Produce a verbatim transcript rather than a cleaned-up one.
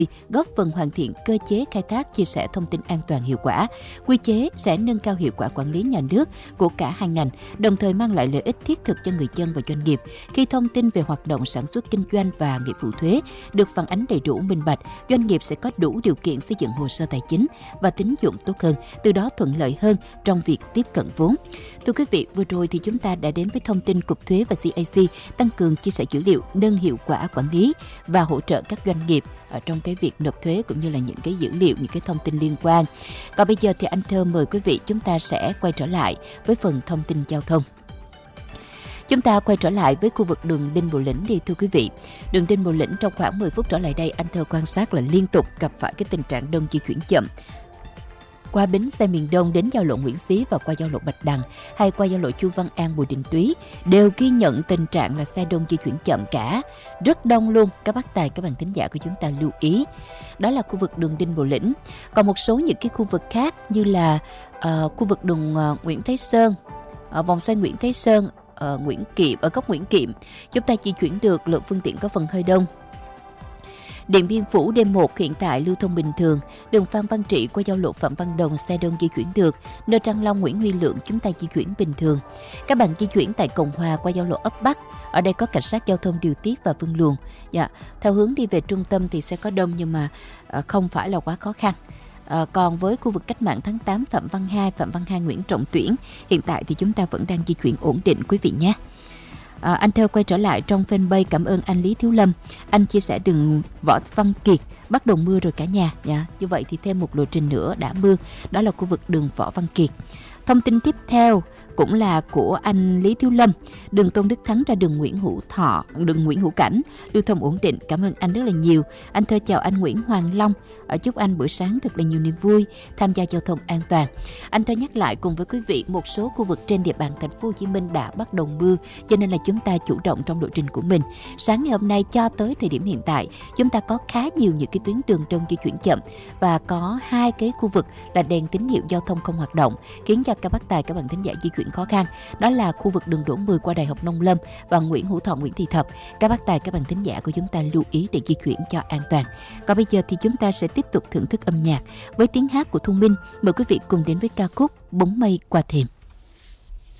góp phần hoàn thiện cơ chế khai thác chia sẻ thông tin an toàn hiệu quả. Quy chế sẽ nâng cao hiệu quả quản lý nhà nước của cả hai ngành, đồng thời mang lại lợi ích thiết thực cho người dân và doanh nghiệp. Khi thông tin về hoạt động sản xuất kinh doanh và nghĩa vụ thuế được phản ánh đầy đủ minh bạch, doanh nghiệp sẽ có đủ điều kiện xây dựng hồ sơ tài chính và tín dụng tốt hơn, từ đó thuận lợi hơn trong việc tiếp cận vốn. Thưa quý vị, vừa rồi thì chúng ta đã đến với thông tin Cục Thuế và xê a xê tăng cường chia sẻ dữ liệu, nâng hiệu quả quản lý và hỗ trợ các doanh nghiệp ở trong cái việc nộp thuế cũng như là những cái dữ liệu, những cái thông tin liên quan. Còn bây giờ thì anh Thơ mời quý vị chúng ta sẽ quay trở lại với phần thông tin giao thông. Chúng ta quay trở lại với khu vực đường Đinh Bộ Lĩnh đi thưa quý vị. Đường Đinh Bộ Lĩnh trong khoảng mười phút trở lại đây, anh Thơ quan sát là liên tục gặp phải cái tình trạng đông di chuyển chậm. Qua bến xe miền Đông đến giao lộ Nguyễn Xí và qua giao lộ Bạch Đằng hay qua giao lộ Chu Văn An, Bùi Đình Túy đều ghi nhận tình trạng là xe đông di chuyển chậm cả, rất đông luôn. Các bác tài, các bạn thính giả của chúng ta lưu ý. Đó là khu vực đường Đinh Bộ Lĩnh. Còn một số những cái khu vực khác như là uh, khu vực đường uh, Nguyễn Thái Sơn, uh, vòng xoay Nguyễn Thái Sơn, uh, Nguyễn Kiệm, ở góc Nguyễn Kiệm, chúng ta di chuyển được, lượng phương tiện có phần hơi đông. Điện Biên Phủ đêm một hiện tại lưu thông bình thường, đường Phan Văn Trị qua giao lộ Phạm Văn Đồng xe đông di chuyển được, nơi Trăng Long Nguyễn Huy Lượng chúng ta di chuyển bình thường. Các bạn di chuyển tại Cộng Hòa qua giao lộ Ấp Bắc, ở đây có cảnh sát giao thông điều tiết và phân luồng. Dạ, theo hướng đi về trung tâm thì sẽ có đông nhưng mà à, không phải là quá khó khăn. À, còn với khu vực Cách mạng tháng tám, Phạm Văn Hai, Phạm Văn Hai Nguyễn Trọng Tuyển, hiện tại thì chúng ta vẫn đang di chuyển ổn định quý vị nhé. À, anh Thơ quay trở lại trong fanpage, cảm ơn anh Lý Thiếu Lâm. Anh chia sẻ đường Võ Văn Kiệt bắt đầu mưa rồi cả nhà. Dạ, như vậy thì thêm một lộ trình nữa đã mưa, đó là khu vực đường Võ Văn Kiệt. Thông tin tiếp theo cũng là của anh Lý Thiếu Lâm, đường Tôn Đức Thắng ra đường Nguyễn Hữu Thọ, đường Nguyễn Hữu Cảnh lưu thông ổn định. Cảm ơn anh rất là nhiều. Anh Thơ chào anh Nguyễn Hoàng Long, ở chúc anh buổi sáng thật là nhiều niềm vui, tham gia giao thông an toàn. Anh Thơ nhắc lại cùng với quý vị, một số khu vực trên địa bàn thành phố Hồ Chí Minh đã bắt đầu mưa, cho nên là chúng ta chủ động trong lộ trình của mình. Sáng ngày hôm nay cho tới thời điểm hiện tại, chúng ta có khá nhiều những cái tuyến đường đông di chuyển chậm và có hai cái khu vực là đèn tín hiệu giao thông không hoạt động, khiến cho các bác tài, các bạn thính giả di chuyển khó khăn. Đó là khu vực đường Đỗ Mười qua Đại học Nông Lâm và Nguyễn Hữu Thọ, Nguyễn Thị Thập. Các bác tài, các bạn thính giả của chúng ta lưu ý để di chuyển cho an toàn. Còn bây giờ thì chúng ta sẽ tiếp tục thưởng thức âm nhạc với tiếng hát của Thu Minh. Mời quý vị cùng đến với ca khúc Bóng Mây Qua Thềm.